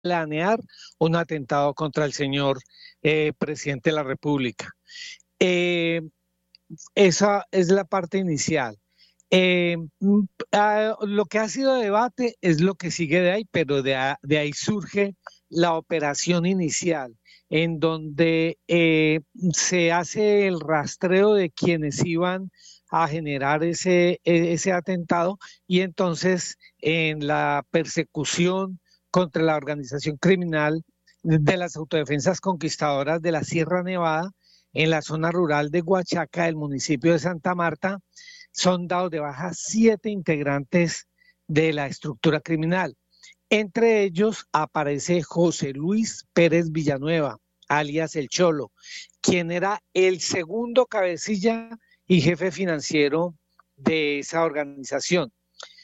planear un atentado contra el señor presidente de la República. Eh, Esa es la parte inicial. Lo que ha sido debate es lo que sigue de ahí, pero de ahí surge la operación inicial, en donde se hace el rastreo de quienes iban a generar ese atentado y entonces en la persecución contra la organización criminal de las autodefensas conquistadoras de la Sierra Nevada, en la zona rural de Huachaca, del municipio de Santa Marta, son dados de baja 7 integrantes de la estructura criminal. Entre ellos aparece José Luis Pérez Villanueva, alias El Cholo, quien era el segundo cabecilla y jefe financiero de esa organización.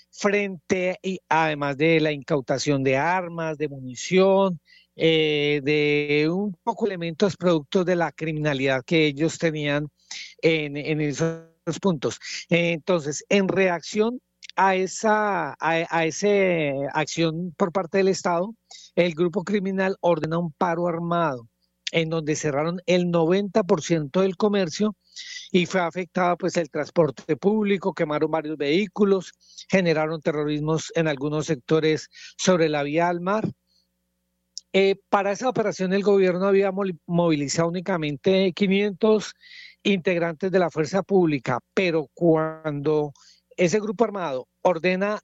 Además de la incautación de armas, de munición, de un poco elementos productos de la criminalidad que ellos tenían en esos puntos. Entonces, en reacción a esa acción por parte del Estado, el grupo criminal ordena un paro armado en donde cerraron el 90% del comercio y fue afectado pues el transporte público, quemaron varios vehículos, generaron terrorismos en algunos sectores sobre la vía al mar. Para esa operación el gobierno había movilizado únicamente 500 integrantes de la fuerza pública, pero cuando ese grupo armado ordena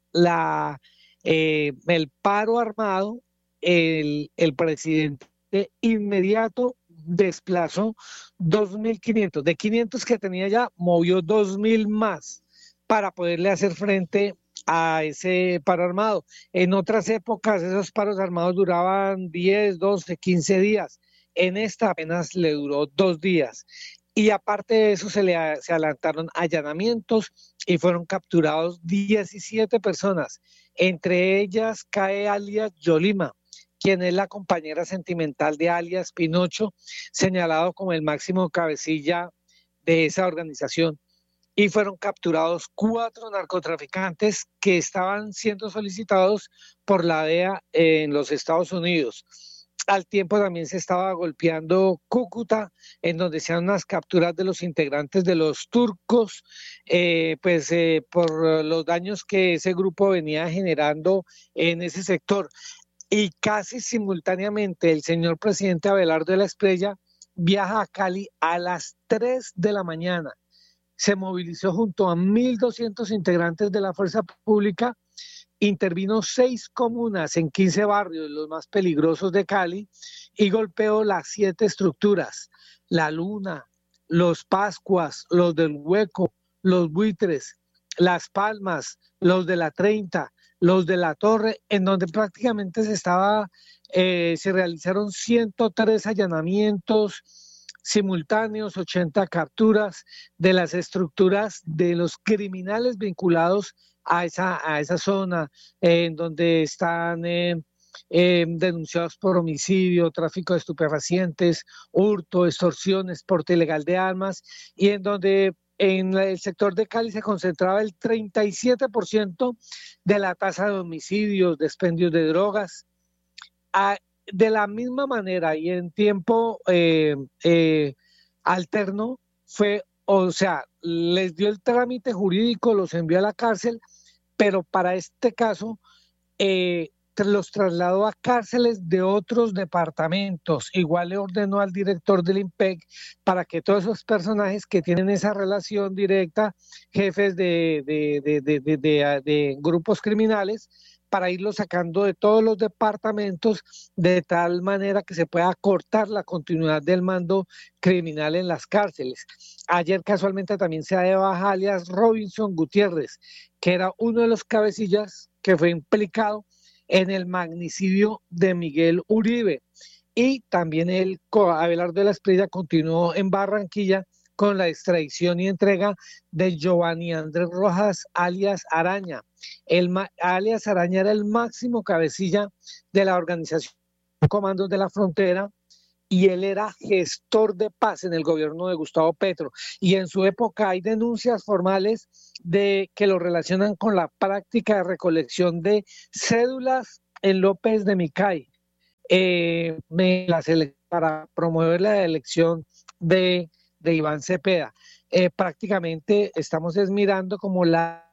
el paro armado, el presidente inmediato desplazó 2.500, de 500 que tenía ya, movió 2.000 más para poderle hacer frente a ese paro armado. En otras épocas esos paros armados duraban 10, 12, 15 días. En esta apenas le duró 2 días. Y aparte de eso se adelantaron allanamientos y fueron capturados 17 personas. Entre ellas cae alias Yolima, quien es la compañera sentimental de alias Pinocho, señalado como el máximo cabecilla de esa organización. Y fueron capturados 4 narcotraficantes que estaban siendo solicitados por la DEA en los Estados Unidos. Al tiempo también se estaba golpeando Cúcuta, en donde se dan unas capturas de los integrantes de los turcos, por los daños que ese grupo venía generando en ese sector. Y casi simultáneamente el señor presidente Abelardo de la Espriella viaja a Cali a las 3 de la mañana. Se movilizó junto a 1.200 integrantes de la fuerza pública, intervino 6 comunas en 15 barrios, los más peligrosos de Cali, y golpeó las 7 estructuras: La Luna, Los Pascuas, los del Hueco, Los Buitres, Las Palmas, los de la 30, los de la Torre, en donde prácticamente se realizaron 103 allanamientos simultáneos, 80 capturas de las estructuras de los criminales vinculados a esa zona, en donde están denunciados por homicidio, tráfico de estupefacientes, hurto, extorsiones, porte ilegal de armas, y en donde en el sector de Cali se concentraba el 37% de la tasa de homicidios, de expendios de drogas. A, de la misma manera y en tiempo alterno o sea, les dio el trámite jurídico, los envió a la cárcel, pero para este caso los trasladó a cárceles de otros departamentos. Igual le ordenó al director del IMPEC para que todos esos personajes que tienen esa relación directa, jefes de grupos criminales, para irlos sacando de todos los departamentos de tal manera que se pueda cortar la continuidad del mando criminal en las cárceles. Ayer casualmente también se da de baja alias Robinson Gutiérrez, que era uno de los cabecillas que fue implicado en el magnicidio de Miguel Uribe. Y también Abelardo de la Espriella continuó en Barranquilla con la extradición y entrega de Giovanni Andrés Rojas, alias Araña. Alias Araña era el máximo cabecilla de la organización Comandos de la Frontera, y él era gestor de paz en el gobierno de Gustavo Petro. Y en su época hay denuncias formales que lo relacionan con la práctica de recolección de cédulas en López de Micay. para promover la elección de Iván Cepeda. Prácticamente estamos mirando como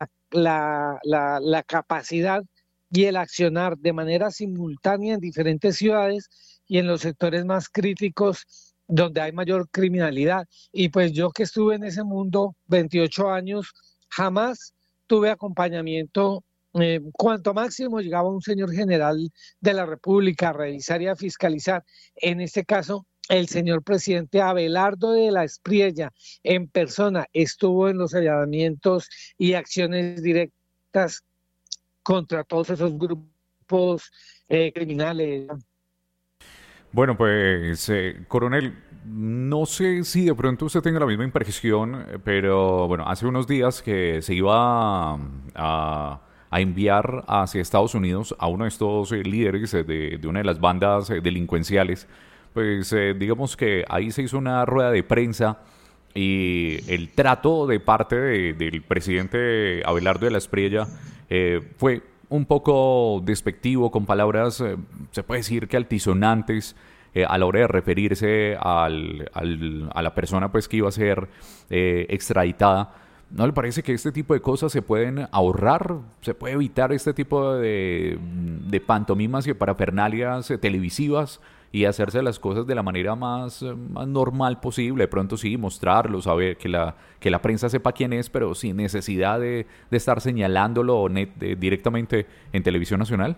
la capacidad y el accionar de manera simultánea en diferentes ciudades y en los sectores más críticos donde hay mayor criminalidad. Y pues yo que estuve en ese mundo 28 años, jamás tuve acompañamiento. Cuanto máximo llegaba un señor general de la República a revisar y a fiscalizar. En este caso, el señor presidente Abelardo de la Espriella en persona estuvo en los allanamientos y acciones directas contra todos esos grupos criminales. Bueno, pues, coronel, no sé si de pronto usted tenga la misma impresión, pero bueno, hace unos días que se iba a enviar hacia Estados Unidos a uno de estos líderes de una de las bandas delincuenciales, pues digamos que ahí se hizo una rueda de prensa y el trato de parte del presidente Abelardo de la Espriella fue un poco despectivo, con palabras, se puede decir que altisonantes, a la hora de referirse a la persona pues que iba a ser extraditada. ¿No le parece que este tipo de cosas se pueden ahorrar? ¿Se puede evitar este tipo de pantomimas y parafernalias televisivas y hacerse las cosas de la manera más normal posible? De pronto sí, mostrarlo, saber que la prensa sepa quién es, pero sin necesidad de estar señalándolo directamente en televisión nacional.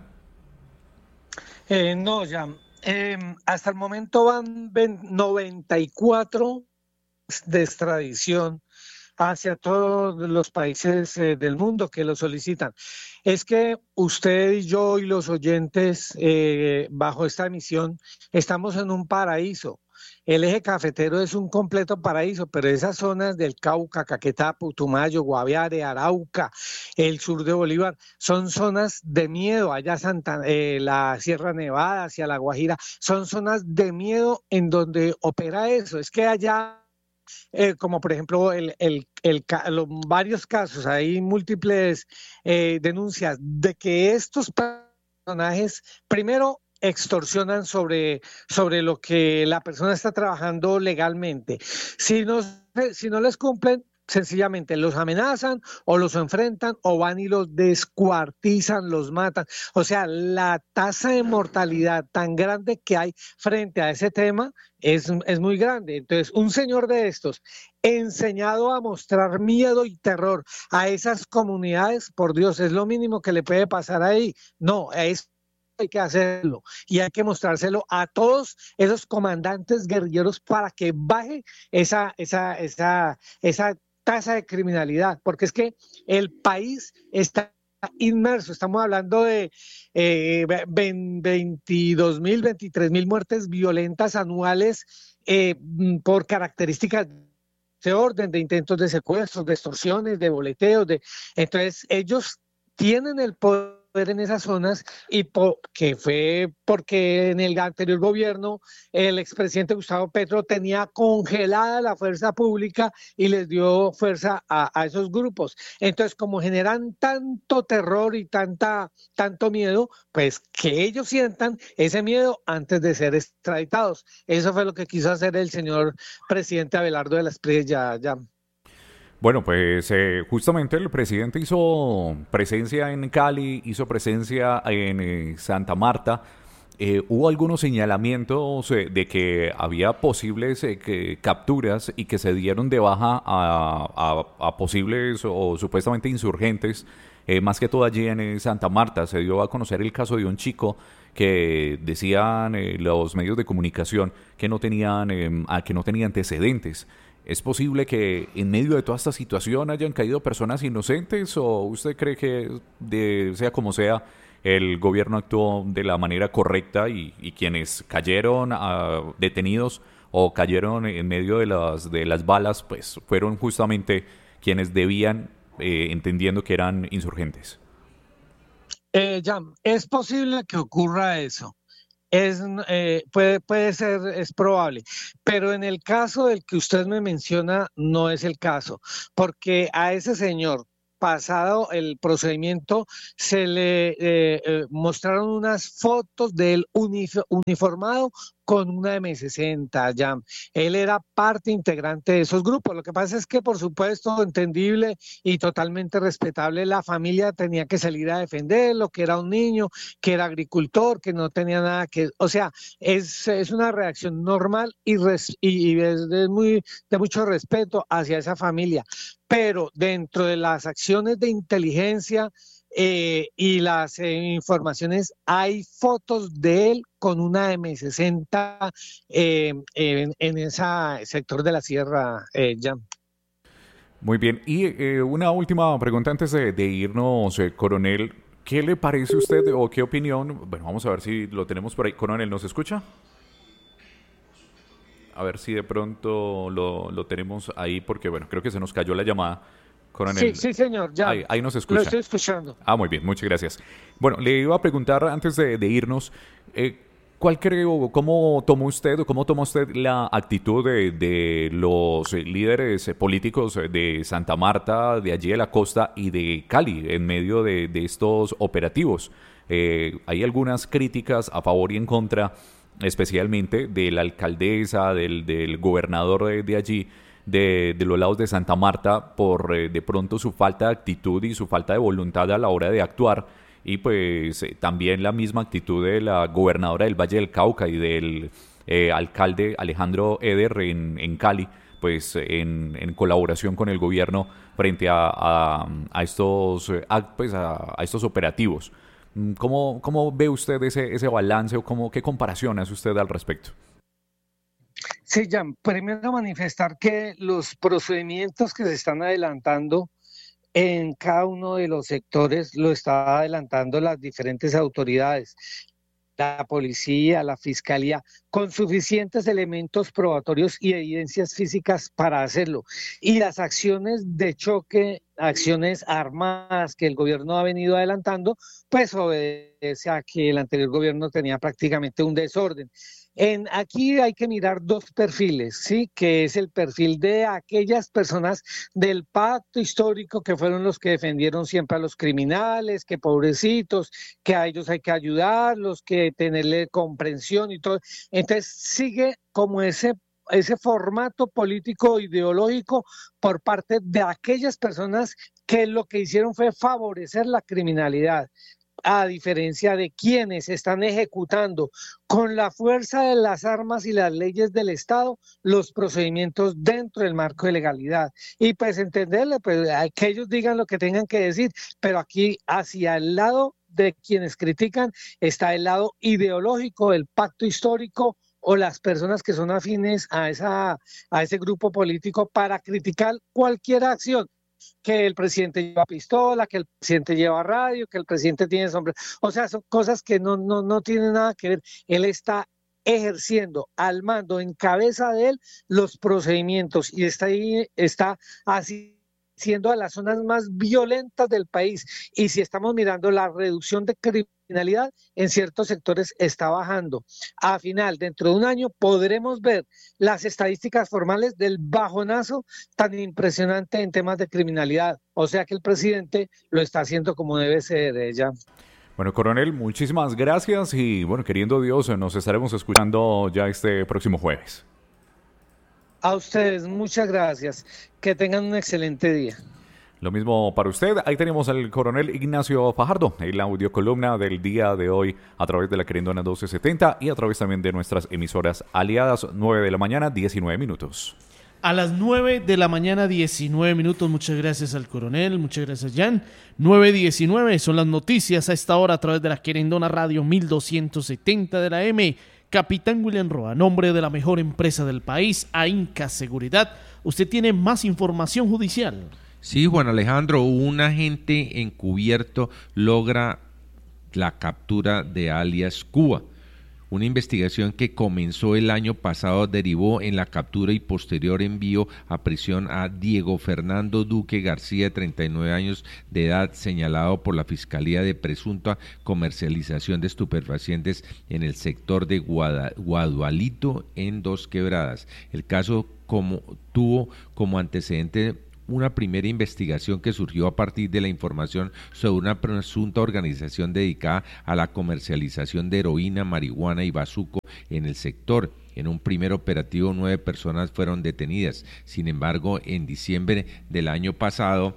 No, ya. Hasta el momento van 94 de extradición hacia todos los países del mundo que lo solicitan. Es que usted y yo y los oyentes bajo esta emisión estamos en un paraíso. El eje cafetero es un completo paraíso, pero esas zonas del Cauca, Caquetá, Putumayo, Guaviare, Arauca, el sur de Bolívar, son zonas de miedo. Allá la Sierra Nevada, hacia La Guajira, son zonas de miedo en donde opera eso. Es que allá como por ejemplo los varios casos, hay múltiples denuncias de que estos personajes, primero, extorsionan sobre lo que la persona está trabajando legalmente. Si no les cumplen, sencillamente los amenazan o los enfrentan o van y los descuartizan, los matan. O sea, la tasa de mortalidad tan grande que hay frente a ese tema es muy grande. Entonces, un señor de estos, enseñado a mostrar miedo y terror a esas comunidades, por Dios, es lo mínimo que le puede pasar ahí. No, es hay que hacerlo y hay que mostrárselo a todos esos comandantes guerrilleros para que baje esa tasa de criminalidad, porque es que el país está inmerso, estamos hablando de 22.000, 23.000 muertes violentas anuales por características de orden, de intentos de secuestros, de extorsiones, de boleteos, entonces ellos tienen el poder en esas zonas que fue porque en el anterior gobierno el expresidente Gustavo Petro tenía congelada la fuerza pública y les dio fuerza a esos grupos. Entonces, como generan tanto terror y tanto miedo, pues que ellos sientan ese miedo antes de ser extraditados. Eso fue lo que quiso hacer el señor presidente Abelardo de la Espriella. Ya. Bueno, pues justamente el presidente hizo presencia en Cali, hizo presencia en Santa Marta. Hubo algunos señalamientos de que había posibles capturas y que se dieron de baja a posibles o supuestamente insurgentes, más que todo allí en Santa Marta. Se dio a conocer el caso de un chico que decían los medios de comunicación que no tenían, que no tenía antecedentes. ¿Es posible que en medio de toda esta situación hayan caído personas inocentes o usted cree que sea como sea, el gobierno actuó de la manera correcta y quienes cayeron detenidos o cayeron en medio de las balas, pues fueron justamente quienes debían, entendiendo que eran insurgentes? Ya, es posible que ocurra eso. Puede ser, es probable, pero en el caso del que usted me menciona, no es el caso, porque a ese señor pasado el procedimiento, se le mostraron unas fotos de él uniformado con una M60 ya. Él era parte integrante de esos grupos. Lo que pasa es que, por supuesto, entendible y totalmente respetable, la familia tenía que salir a defenderlo, que era un niño, que era agricultor, que no tenía nada que... O sea, es una reacción normal y es de mucho respeto hacia esa familia. Pero dentro de las acciones de inteligencia y las informaciones, hay fotos de él con una M60 en ese sector de la sierra, ya. Muy bien. Y una última pregunta antes de irnos, coronel. ¿Qué le parece a usted o qué opinión? Bueno, vamos a ver si lo tenemos por ahí. Coronel, ¿nos escucha? A ver si de pronto lo tenemos ahí, porque bueno, creo que se nos cayó la llamada. Coronel, Sí, señor, ya. ahí nos Lo escucha. estoy escuchando. Ah, muy bien, muchas gracias. Bueno, le iba a preguntar antes de irnos, ¿cuál creo, cómo tomó usted o cómo toma usted la actitud de los líderes políticos de Santa Marta, de allí de la costa y de Cali en medio de estos operativos? Hay algunas críticas a favor y en contra, especialmente de la alcaldesa, del gobernador de allí, de los lados de Santa Marta, por de pronto su falta de actitud y su falta de voluntad a la hora de actuar, y pues también la misma actitud de la gobernadora del Valle del Cauca y del alcalde Alejandro Eder en Cali, pues en colaboración con el gobierno frente a estos, a estos operativos. ¿Cómo ve usted ese balance o qué comparación hace usted al respecto? Sí, Jan, primero manifestar que los procedimientos que se están adelantando en cada uno de los sectores lo está adelantando las diferentes autoridades, la policía, la fiscalía, con suficientes elementos probatorios y evidencias físicas para hacerlo. Y las acciones de choque, acciones armadas que el gobierno ha venido adelantando, pues obedece a que el anterior gobierno tenía prácticamente un desorden. Aquí hay que mirar dos perfiles, ¿sí? Que es el perfil de aquellas personas del pacto histórico que fueron los que defendieron siempre a los criminales, que pobrecitos, que a ellos hay que ayudarlos, que tenerle comprensión y todo. Entonces sigue como ese formato político ideológico por parte de aquellas personas que lo que hicieron fue favorecer la criminalidad, a diferencia de quienes están ejecutando con la fuerza de las armas y las leyes del Estado los procedimientos dentro del marco de legalidad. Y pues entenderle, pues que ellos digan lo que tengan que decir, pero aquí hacia el lado de quienes critican está el lado ideológico del pacto histórico o las personas que son afines a ese grupo político para criticar cualquier acción, que el presidente lleva pistola, que el presidente lleva radio, que el presidente tiene sombrero. O sea, son cosas que no tienen nada que ver. Él está ejerciendo al mando, en cabeza de él, los procedimientos y está así siendo a las zonas más violentas del país. Y si estamos mirando la reducción de criminalidad, en ciertos sectores está bajando. A final, dentro de un año, podremos ver las estadísticas formales del bajonazo tan impresionante en temas de criminalidad. O sea que el presidente lo está haciendo como debe ser ya. Bueno, coronel, muchísimas gracias y bueno, queriendo Dios, nos estaremos escuchando ya este próximo jueves. A ustedes, muchas gracias. Que tengan un excelente día. Lo mismo para usted. Ahí tenemos al coronel Ignacio Fajardo, en la audiocolumna del día de hoy a través de la Querendona 1270 y a través también de nuestras emisoras aliadas. 9 de la mañana, 19 minutos. A las 9 de la mañana, 19 minutos. Muchas gracias al coronel, muchas gracias, Jan. 9:19 son las noticias a esta hora a través de la Querendona Radio 1270 de la M. Capitán William Roa, a nombre de la mejor empresa del país, AINCA Seguridad. Usted tiene más información judicial. Sí, Juan Alejandro, un agente encubierto logra la captura de alias Cuba. Una investigación que comenzó el año pasado derivó en la captura y posterior envío a prisión a Diego Fernando Duque García, de 39 años de edad, señalado por la Fiscalía de presunta comercialización de estupefacientes en el sector de Guadualito, en Dos Quebradas. El caso tuvo como antecedente una primera investigación que surgió a partir de la información sobre una presunta organización dedicada a la comercialización de heroína, marihuana y bazuco en el sector. En un primer operativo 9 personas fueron detenidas. Sin embargo, en diciembre del año pasado,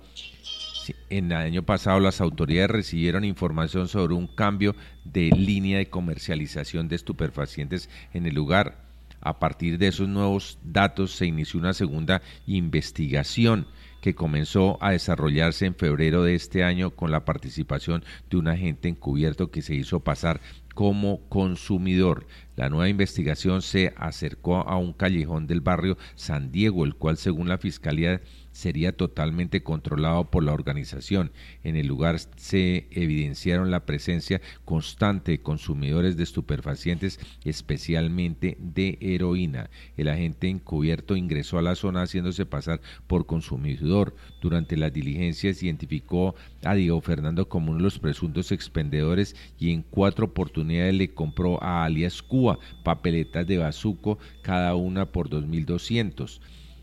las autoridades recibieron información sobre un cambio de línea de comercialización de estupefacientes en el lugar. A partir de esos nuevos datos se inició una segunda investigación que comenzó a desarrollarse en febrero de este año con la participación de un agente encubierto que se hizo pasar como consumidor. La nueva investigación se acercó a un callejón del barrio San Diego, el cual, según la Fiscalía, sería totalmente controlado por la organización. En el lugar se evidenciaron la presencia constante de consumidores de estupefacientes, especialmente de heroína. El agente encubierto ingresó a la zona haciéndose pasar por consumidor. Durante las diligencias identificó a Diego Fernando como uno de los presuntos expendedores y en 4 oportunidades le compró a alias Cuba papeletas de bazuco, cada una por 2.200.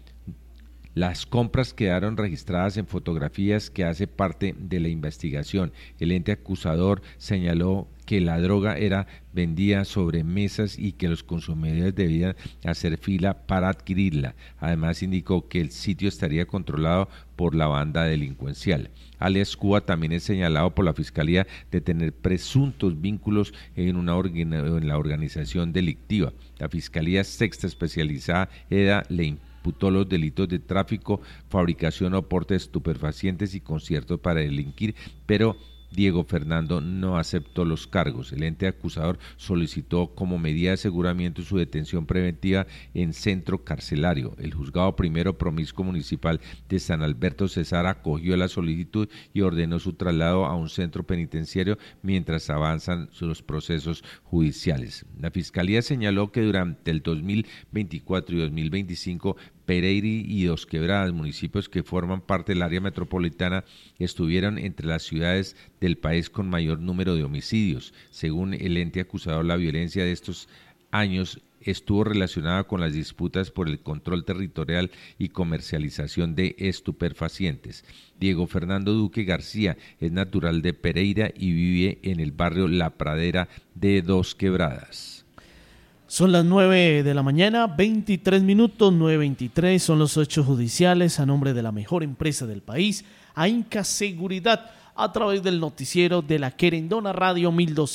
Las compras quedaron registradas en fotografías que hace parte de la investigación. El ente acusador señaló que la droga era vendida sobre mesas y que los consumidores debían hacer fila para adquirirla. Además indicó que el sitio estaría controlado por la banda delincuencial. Alias Cuba también es señalado por la Fiscalía de tener presuntos vínculos en la organización delictiva. La Fiscalía Sexta Especializada EDA le imputó los delitos de tráfico, fabricación o porte de estupefacientes y conciertos para delinquir, pero Diego Fernando no aceptó los cargos. El ente acusador solicitó como medida de aseguramiento su detención preventiva en centro carcelario. El juzgado primero promiscuo municipal de San Alberto Cesar acogió la solicitud y ordenó su traslado a un centro penitenciario mientras avanzan los procesos judiciales. La Fiscalía señaló que durante el 2024 y 2025 Pereira y Dos Quebradas, municipios que forman parte del área metropolitana, estuvieron entre las ciudades del país con mayor número de homicidios. Según el ente acusador, la violencia de estos años estuvo relacionada con las disputas por el control territorial y comercialización de estupefacientes. Diego Fernando Duque García es natural de Pereira y vive en el barrio La Pradera de Dos Quebradas. Son las 9 de la mañana, 23 minutos, 9:23, son los hechos judiciales a nombre de la mejor empresa del país, AINCA Seguridad, a través del noticiero de la Querendona Radio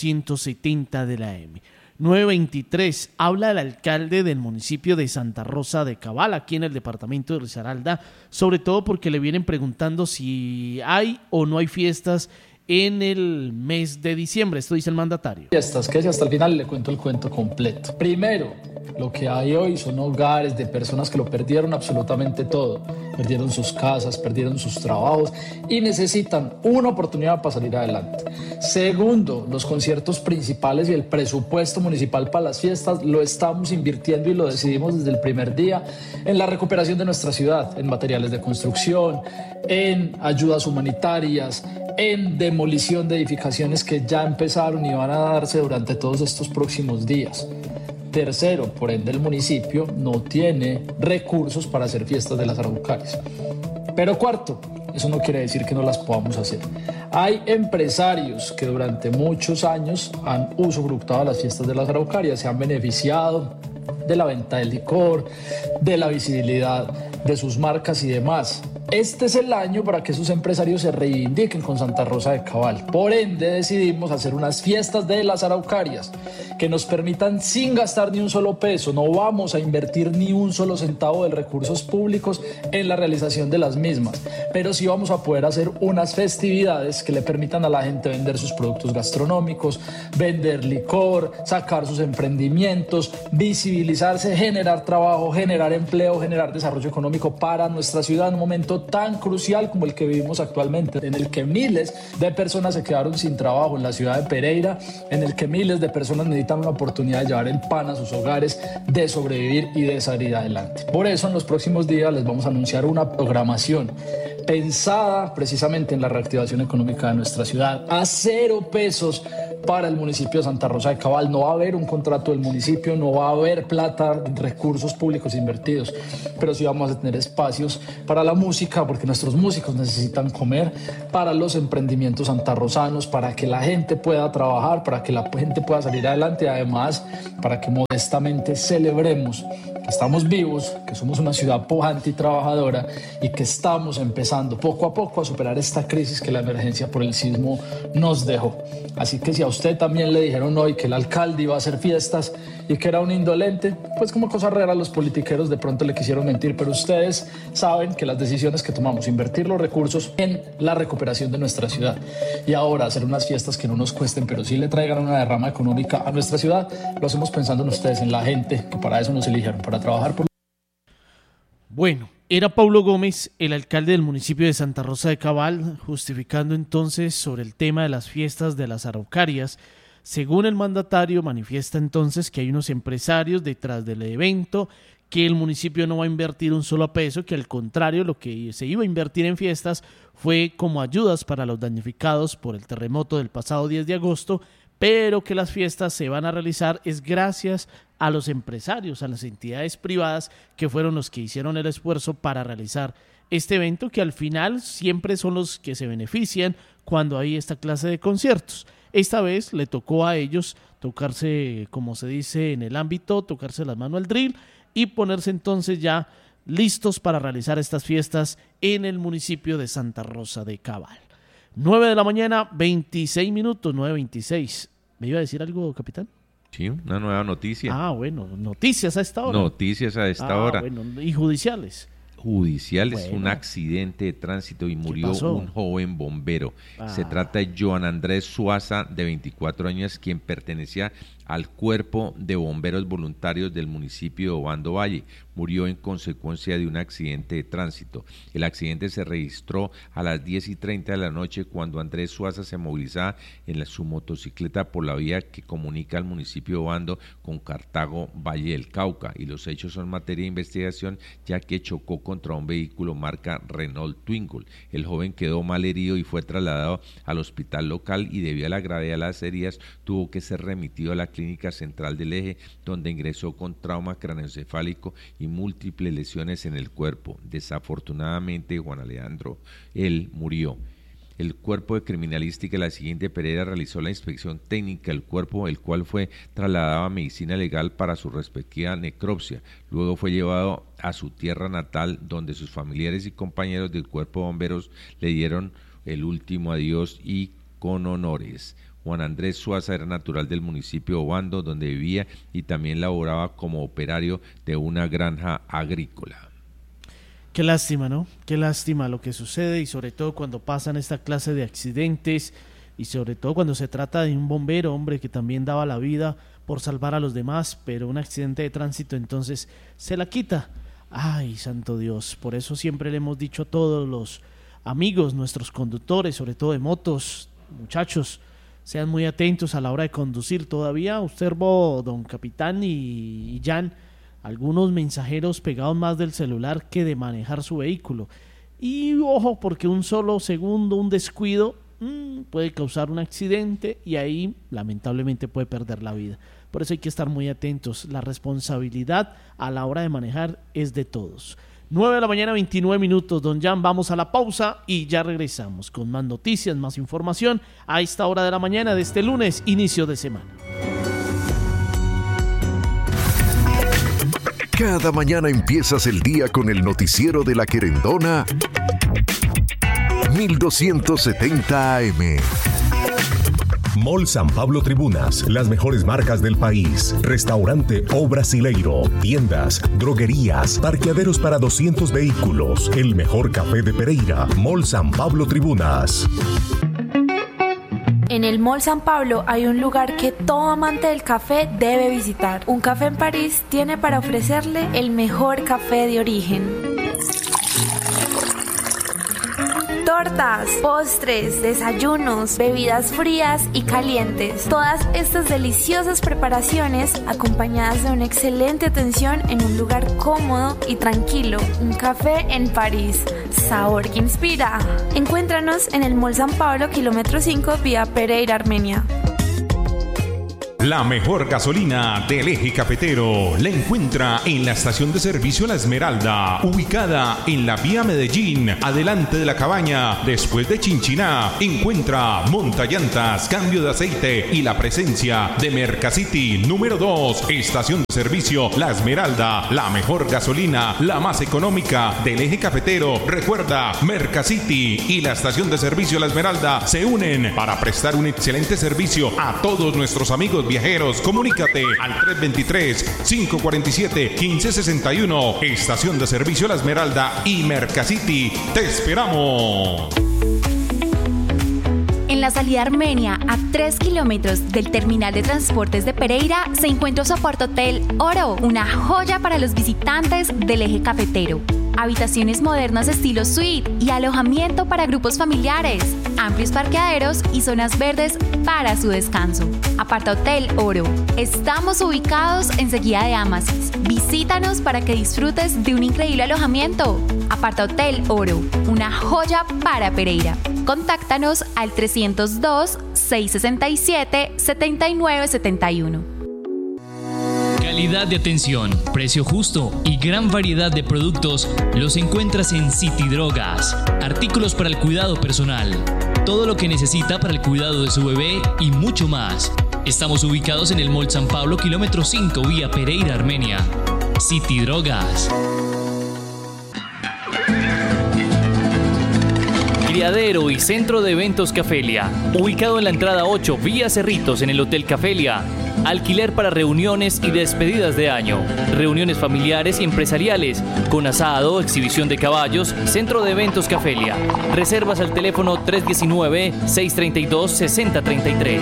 1270 de la AM. 9:23, habla el alcalde del municipio de Santa Rosa de Cabal, aquí en el departamento de Risaralda, sobre todo porque le vienen preguntando si hay o no hay fiestas en el mes de diciembre. Esto dice el mandatario. Fiestas, que si hasta el final le cuento el cuento completo. Primero, lo que hay hoy son hogares de personas que lo perdieron absolutamente todo. Perdieron sus casas, perdieron sus trabajos y necesitan una oportunidad para salir adelante. Segundo, los conciertos principales y el presupuesto municipal para las fiestas lo estamos invirtiendo y lo decidimos desde el primer día en la recuperación de nuestra ciudad, en materiales de construcción, en ayudas humanitarias, en demolición de edificaciones que ya empezaron y van a darse durante todos estos próximos días. Tercero, por ende el municipio no tiene recursos para hacer fiestas de las araucarias. Pero cuarto, eso no quiere decir que no las podamos hacer. Hay empresarios que durante muchos años han usufructuado las fiestas de las araucarias, se han beneficiado de la venta del licor, de la visibilidad de sus marcas y demás. Este es el año para que esos empresarios se reivindiquen con Santa Rosa de Cabal. Por ende, decidimos hacer unas fiestas de las araucarias que nos permitan, sin gastar ni un solo peso, no vamos a invertir ni un solo centavo de recursos públicos en la realización de las mismas, pero sí vamos a poder hacer unas festividades que le permitan a la gente vender sus productos gastronómicos, vender licor, sacar sus emprendimientos, visibilizarse, generar trabajo, generar empleo, generar desarrollo económico para nuestra ciudad en un momento tan crucial como el que vivimos actualmente, en el que miles de personas se quedaron sin trabajo en la ciudad de Pereira, en el que miles de personas necesitan una oportunidad de llevar el pan a sus hogares, de sobrevivir y de salir adelante. Por eso en los próximos días les vamos a anunciar una programación pensada precisamente en la reactivación económica de nuestra ciudad, a 0 pesos para el municipio de Santa Rosa de Cabal. No va a haber un contrato del municipio, no va a haber plata, recursos públicos invertidos, pero sí vamos a tener espacios para la música, porque nuestros músicos necesitan comer, para los emprendimientos santarrosanos, para que la gente pueda trabajar, para que la gente pueda salir adelante, y además para que modestamente celebremos que estamos vivos, que somos una ciudad pujante y trabajadora y que estamos empezando poco a poco a superar esta crisis que la emergencia por el sismo nos dejó. Así que si a usted también le dijeron hoy que el alcalde iba a hacer fiestas y que era un indolente, pues como cosa rara los politiqueros de pronto le quisieron mentir, pero ustedes saben que las decisiones que tomamos, invertir los recursos en la recuperación de nuestra ciudad y ahora hacer unas fiestas que no nos cuesten, pero sí le traigan una derrama económica a nuestra ciudad, lo hacemos pensando en ustedes, en la gente que para eso nos eligieron, para trabajar por... Bueno, era Paulo Gómez, el alcalde del municipio de Santa Rosa de Cabal, justificando entonces sobre el tema de las fiestas de las araucarias. Según el mandatario, manifiesta entonces que hay unos empresarios detrás del evento, que el municipio no va a invertir un solo peso, que al contrario, lo que se iba a invertir en fiestas fue como ayudas para los damnificados por el terremoto del pasado 10 de agosto, pero que las fiestas se van a realizar es gracias a los empresarios, a las entidades privadas que fueron los que hicieron el esfuerzo para realizar este evento, que al final siempre son los que se benefician cuando hay esta clase de conciertos. Esta vez le tocó a ellos tocarse, como se dice en el ámbito, tocarse las manos al drill y ponerse entonces ya listos para realizar estas fiestas en el municipio de Santa Rosa de Cabal. 9 de la mañana, 26 minutos, 9:26. ¿Me iba a decir algo, capitán? Sí, una nueva noticia. Bueno, noticias a esta hora. Noticias a esta hora. Bueno, y judiciales. Judiciales, un accidente de tránsito y murió un joven bombero. Se trata de Joan Andrés Suaza, de 24 años, quien pertenecía al cuerpo de bomberos voluntarios del municipio de Obando Valle. Murió en consecuencia de un accidente de tránsito. El accidente se registró a las 10:30 de la noche cuando Andrés Suaza se movilizaba en su motocicleta por la vía que comunica al municipio de Obando con Cartago, Valle del Cauca, y los hechos son materia de investigación, ya que chocó contra un vehículo marca Renault Twingo. El joven quedó mal herido y fue trasladado al hospital local, y debido a la gravedad de las heridas tuvo que ser remitido a la Clínica Central del Eje, donde ingresó con trauma craneoencefálico y múltiples lesiones en el cuerpo. Desafortunadamente, Juan Alejandro, él murió. El cuerpo de criminalística de la siguiente Pereira realizó la inspección técnica del cuerpo, el cual fue trasladado a medicina legal para su respectiva necropsia. Luego fue llevado a su tierra natal, donde sus familiares y compañeros del cuerpo de bomberos le dieron el último adiós y con honores. Juan Andrés Suaza era natural del municipio de Obando, donde vivía y también laboraba como operario de una granja agrícola. Qué lástima, ¿no? Qué lástima lo que sucede, y sobre todo cuando pasan esta clase de accidentes, y sobre todo cuando se trata de un bombero, hombre, que también daba la vida por salvar a los demás, pero un accidente de tránsito entonces se la quita. Ay, santo Dios, por eso siempre le hemos dicho a todos los amigos, nuestros conductores, sobre todo de motos, muchachos, sean muy atentos a la hora de conducir. Todavía observo, don capitán y Jan, algunos mensajeros pegados más del celular que de manejar su vehículo. Y ojo, porque un solo segundo, un descuido, puede causar un accidente y ahí lamentablemente puede perder la vida. Por eso hay que estar muy atentos. La responsabilidad a la hora de manejar es de todos. 9 de la mañana, 29 minutos, don Jan, vamos a la pausa y ya regresamos con más noticias, más información a esta hora de la mañana de este lunes, inicio de semana. Cada mañana empiezas el día con el noticiero de La Querendona 1270 AM. Mall San Pablo Tribunas, las mejores marcas del país. Restaurante O Brasileiro, tiendas, droguerías, parqueaderos para 200 vehículos. El mejor café de Pereira. Mall San Pablo Tribunas. En el Mall San Pablo hay un lugar que todo amante del café debe visitar. Un café en París tiene para ofrecerle el mejor café de origen. Tortas, postres, desayunos, bebidas frías y calientes. Todas estas deliciosas preparaciones acompañadas de una excelente atención en un lugar cómodo y tranquilo. Un café en París. Sabor que inspira. Encuéntranos en el Mall San Pablo, kilómetro 5, vía Pereira, Armenia. la mejor gasolina del eje cafetero. La encuentra en la estación de servicio La Esmeralda, ubicada en la vía Medellín, adelante de la cabaña, después de Chinchiná. Encuentra montallantas, cambio de aceite y la presencia de Mercacity número 2, estación de servicio La Esmeralda, la mejor gasolina, la más económica del eje cafetero. Recuerda, Mercacity y la estación de servicio La Esmeralda se unen para prestar un excelente servicio a todos nuestros amigos viajeros. Comunícate al 323-547-1561. Estación de servicio La Esmeralda y Mercacity. ¡Te esperamos! En la salida Armenia, a 3 kilómetros del terminal de transportes de Pereira, se encuentra su Apartahotel Oro, una joya para los visitantes del eje cafetero. Habitaciones modernas estilo suite y alojamiento para grupos familiares, amplios parqueaderos y zonas verdes para su descanso. Apartahotel Oro. Estamos ubicados enseguida de Amasis. Visítanos para que disfrutes de un increíble alojamiento. Apartahotel Oro, una joya para Pereira. Contáctanos al 302-667-7971. Calidad de atención, precio justo y gran variedad de productos los encuentras en City Drogas. Artículos para el cuidado personal, todo lo que necesita para el cuidado de su bebé y mucho más. Estamos ubicados en el Mall San Pablo, kilómetro 5, vía Pereira, Armenia. City Drogas. Criadero y Centro de Eventos Cafelia, ubicado en la entrada 8, vía Cerritos, en el Hotel Cafelia. Alquiler para reuniones y despedidas de año, reuniones familiares y empresariales, con asado, exhibición de caballos. Centro de Eventos Cafelia. Reservas al teléfono 319-632-6033.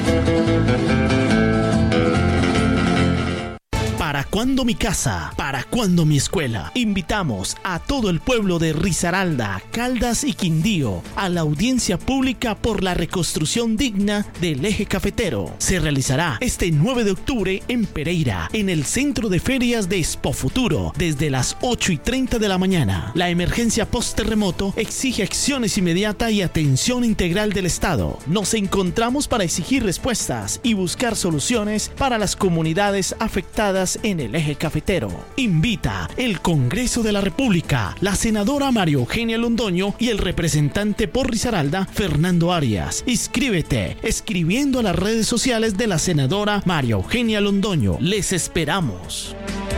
¿Para cuándo mi casa? ¿Para cuándo mi escuela? Invitamos a todo el pueblo de Risaralda, Caldas y Quindío a la audiencia pública por la reconstrucción digna del eje cafetero. Se realizará este 9 de octubre en Pereira, en el Centro de Ferias de Expo Futuro, desde las 8:30 de la mañana. La emergencia post-terremoto exige acciones inmediatas y atención integral del Estado. Nos encontramos para exigir respuestas y buscar soluciones para las comunidades afectadas en el eje cafetero. Invita el Congreso de la República, la senadora María Eugenia Londoño y el representante por Risaralda, Fernando Arias. Inscríbete escribiendo a las redes sociales de la senadora María Eugenia Londoño. Les esperamos.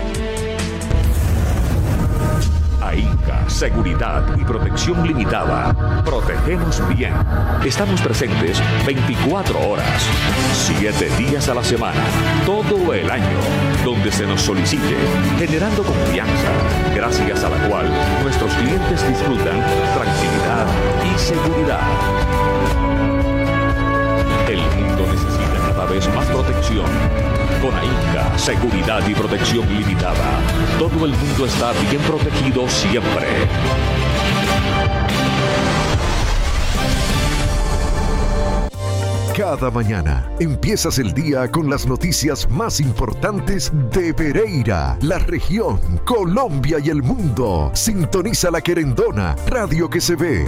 AINCA, Seguridad y Protección Limitada. Protegemos bien. Estamos presentes 24 horas, 7 días a la semana, todo el año, donde se nos solicite, generando confianza, gracias a la cual nuestros clientes disfrutan tranquilidad y seguridad. El mundo necesita cada vez más protección. Con AINCA, Seguridad y Protección Limitada, todo el mundo está bien protegido siempre. Cada mañana empiezas el día con las noticias más importantes de Pereira, la región, Colombia y el mundo. Sintoniza La Querendona, radio que se ve.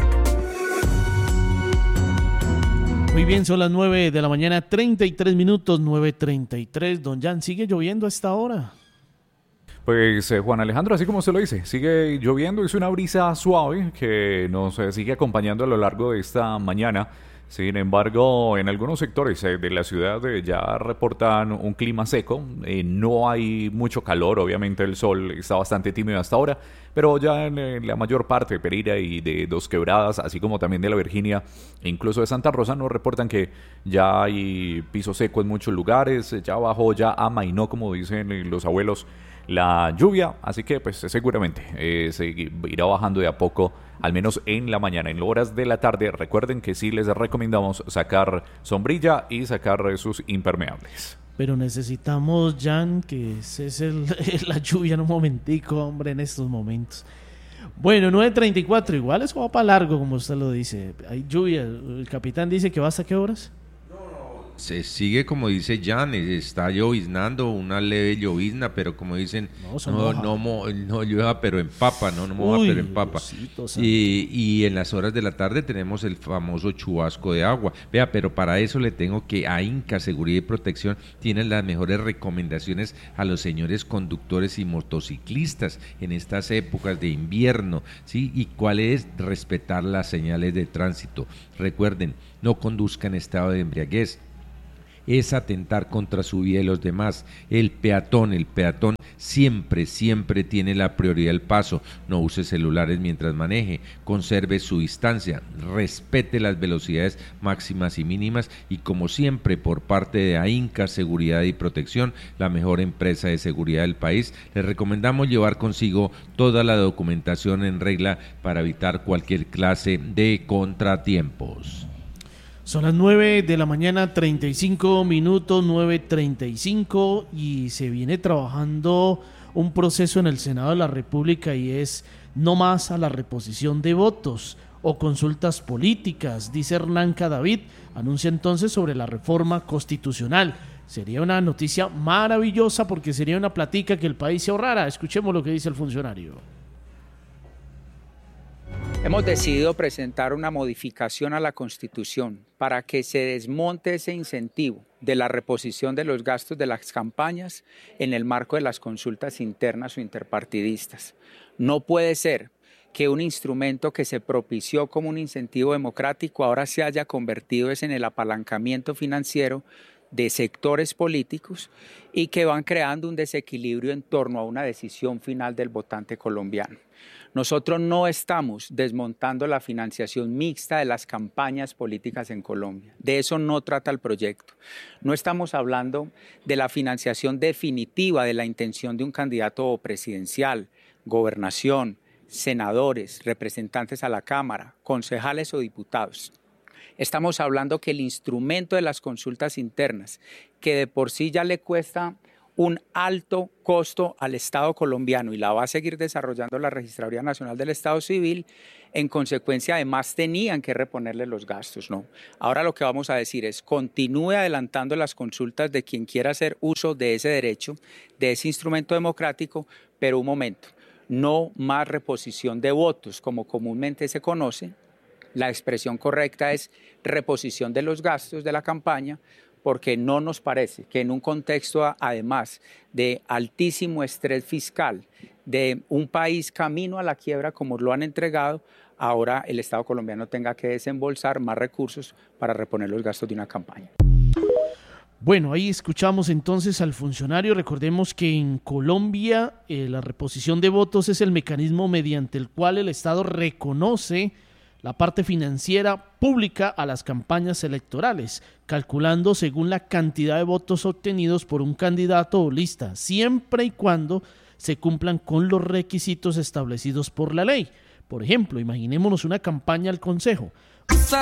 Muy bien, son las 9 de la mañana, 33 minutos, 9:33. Don Jan, ¿sigue lloviendo a esta hora? Pues Juan Alejandro, así como se lo dice, sigue lloviendo, es una brisa suave que nos sigue acompañando a lo largo de esta mañana. Sin embargo, en algunos sectores de la ciudad ya reportan un clima seco, no hay mucho calor, obviamente el sol está bastante tímido hasta ahora, pero ya en la mayor parte de Pereira y de Dos Quebradas, así como también de la Virginia e incluso de Santa Rosa, nos reportan que ya hay piso seco en muchos lugares, ya bajó, ya amainó, como dicen los abuelos, la lluvia, así que pues seguramente se irá bajando de a poco, al menos en la mañana. En horas de la tarde, recuerden que sí les recomendamos sacar sombrilla y sacar sus impermeables. Pero necesitamos, Jan, que cese la lluvia en un momentico, hombre, en estos momentos. Bueno, 9:34, igual eso va para largo, como usted lo dice. Hay lluvia, el capitán dice que va hasta qué horas. se sigue, como dice Jan, está lloviznando, una leve llovizna, pero como dicen, no llueva pero empapa, no moja pero empapa. Y en las horas de la tarde tenemos el famoso chubasco de agua. Vea, pero para eso le tengo que AINCA Seguridad y Protección tiene las mejores recomendaciones a los señores conductores y motociclistas en estas épocas de invierno, ¿sí? Y cuál es respetar las señales de tránsito. Recuerden, no conduzca en estado de embriaguez, es atentar contra su vida y los demás. El peatón siempre tiene la prioridad del paso. No use celulares mientras maneje, conserve su distancia, respete las velocidades máximas y mínimas y, como siempre, por parte de AINCA Seguridad y Protección, la mejor empresa de seguridad del país, les recomendamos llevar consigo toda la documentación en regla para evitar cualquier clase de contratiempos. Son las 9 de la mañana, 35 minutos, 9:35, y se viene trabajando un proceso en el Senado de la República y es no más a la reposición de votos o consultas políticas, dice Hernán Cadavid, anuncia entonces sobre la reforma constitucional. Sería una noticia maravillosa porque sería una platica que el país se ahorrara. Escuchemos lo que dice el funcionario. Hemos decidido presentar una modificación a la Constitución para que se desmonte ese incentivo de la reposición de los gastos de las campañas en el marco de las consultas internas o interpartidistas. No puede ser que un instrumento que se propició como un incentivo democrático ahora se haya convertido en el apalancamiento financiero de sectores políticos y que van creando un desequilibrio en torno a una decisión final del votante colombiano. Nosotros no estamos desmontando la financiación mixta de las campañas políticas en Colombia. De eso no trata el proyecto. No estamos hablando de la financiación definitiva de la intención de un candidato presidencial, gobernación, senadores, representantes a la Cámara, concejales o diputados. Estamos hablando que el instrumento de las consultas internas, que de por sí ya le cuesta un alto costo al Estado colombiano y la va a seguir desarrollando la Registraduría Nacional del Estado Civil, en consecuencia además tenían que reponerle los gastos, ¿no? Ahora lo que vamos a decir es continúe adelantando las consultas de quien quiera hacer uso de ese derecho, de ese instrumento democrático, pero un momento, no más reposición de votos como comúnmente se conoce. La expresión correcta es reposición de los gastos de la campaña, porque no nos parece que en un contexto, además de altísimo estrés fiscal, de un país camino a la quiebra como lo han entregado, ahora el Estado colombiano tenga que desembolsar más recursos para reponer los gastos de una campaña. Bueno, ahí escuchamos entonces al funcionario. Recordemos que en Colombia la reposición de votos es el mecanismo mediante el cual el Estado reconoce la parte financiera pública a las campañas electorales, calculando según la cantidad de votos obtenidos por un candidato o lista, siempre y cuando se cumplan con los requisitos establecidos por la ley. Por ejemplo, imaginémonos una campaña al Consejo.